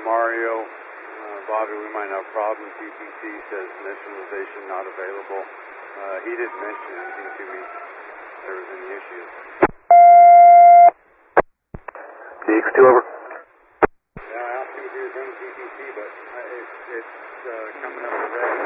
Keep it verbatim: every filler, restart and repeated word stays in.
Mario. Uh, Bobby, we might have problems. U P C says initialization not available. Uh, he didn't mention anything to me if there was any issues. D X two over.